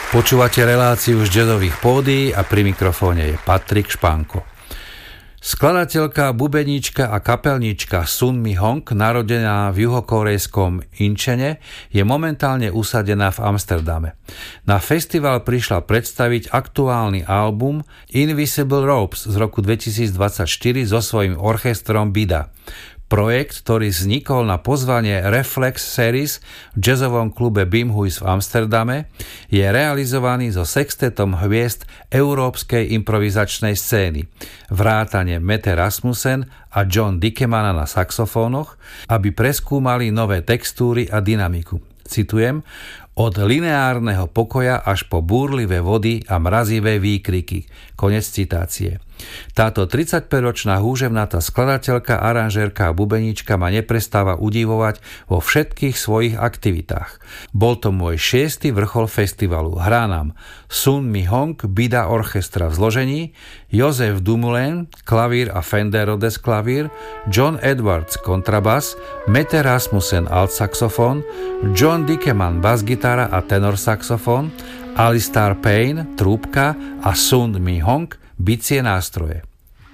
Počúvate reláciu z jazzových pódií a pri mikrofóne je Patrik Špánko. Skladateľka, bubeníčka a kapelníčka Sun Mi Hong, narodená v juhokorejskom Inčene, je momentálne usadená v Amsterdame. Na festival prišla predstaviť aktuálny album Invisible Ropes z roku 2024 so svojím orchestrom Bida. Projekt, ktorý vznikol na pozvanie Reflex Series v jazzovom klube Bimhuis v Amsterdame, je realizovaný so sextetom hviezd európskej improvizačnej scény, vrátane Mette Rasmussen a John Dickemana na saxofónoch, aby preskúmali nové textúry a dynamiku. Citujem: od lineárneho pokoja až po búrlivé vody a mrazivé výkriky. Konec citácie. Táto 35-ročná húževnatá skladateľka, aranžérka a bubeníčka ma neprestáva udivovať vo všetkých svojich aktivitách. Bol to môj 6. vrchol festivalu. Hrá nám Sun Mi Hong Bida Orchestra v zložení, Joseph Dumoulin klavír a Fender Rhodes klavír, John Edwards kontrabas, Mette Rasmussen altsaxofón, John Dickeman basgitara a tenor saxofón, Alistair Payne trúbka a Sun Mi Hong bicie nástroje.